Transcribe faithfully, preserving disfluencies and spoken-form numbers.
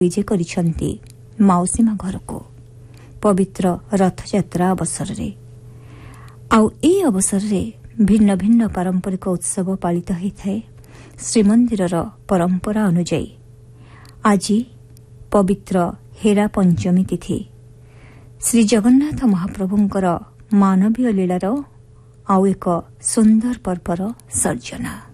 ବିଜେ କରିଛନ୍ତି ମାଉସୀମା ଘରକୁ ପବିତ୍ର ରଥଯାତ୍ରା ଅବସରରେ। ଆଉ ଏହି ଅବସରରେ ଭିନ୍ନ ଭିନ୍ନ ପାରମ୍ପରିକ ଉତ୍ସବ ପାଳିତ ହୋଇଥାଏ। ଶ୍ରୀମନ୍ଦିରର ପରମ୍ପରା ଅନୁଯାୟୀ ଆଜି ପବିତ୍ର ହେରା ପଞ୍ଚମୀ ତିଥି ଶ୍ରୀଜଗନ୍ନାଥ ମହାପ୍ରଭୁଙ୍କର ମାନବୀୟ ଲୀଳାର ଆଉ ଏକ ସୁନ୍ଦର ପର୍ବର ସର୍ଜନା।